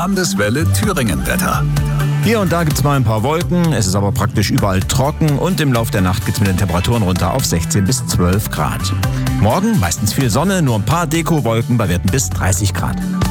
Landeswelle Thüringen-Wetter. Hier und da gibt es mal ein paar Wolken, es ist aber praktisch überall trocken und im Laufe der Nacht geht es mit den Temperaturen runter auf 16 bis 12 Grad. Morgen meistens viel Sonne, nur ein paar Dekowolken bei Werten bis 30 Grad.